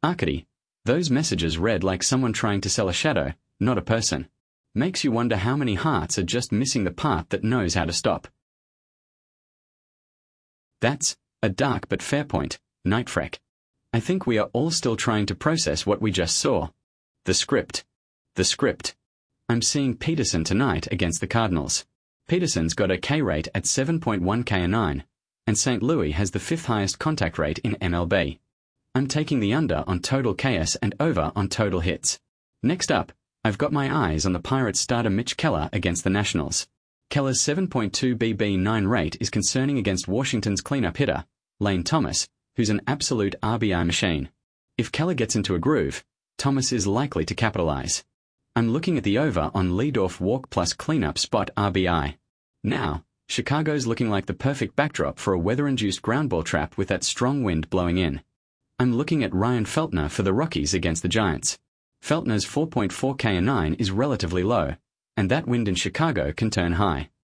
Arcady, those messages read like someone trying to sell a shadow, not a person. Makes you wonder how many hearts are just missing the part that knows how to stop. That's a dark but fair point, Nightfreck. I think we are all still trying to process what we just saw. The script. The script. I'm seeing Peterson tonight against the Cardinals. Peterson's got a K rate at 7.1 K9, and St. Louis has the 5th highest contact rate in MLB. I'm taking the under on total KS and over on total hits. Next up, I've got my eyes on the Pirates starter Mitch Keller against the Nationals. Keller's 7.2 BB9 rate is concerning against Washington's cleanup hitter, Lane Thomas, who's an absolute RBI machine. If Keller gets into a groove, Thomas is likely to capitalize. I'm looking at the over on leadoff walk plus cleanup spot RBI. Now, Chicago's looking like the perfect backdrop for a weather-induced ground ball trap with that strong wind blowing in. I'm looking at Ryan Feltner for the Rockies against the Giants. Feltner's 4.4 K9 is relatively low, and that wind in Chicago can turn high.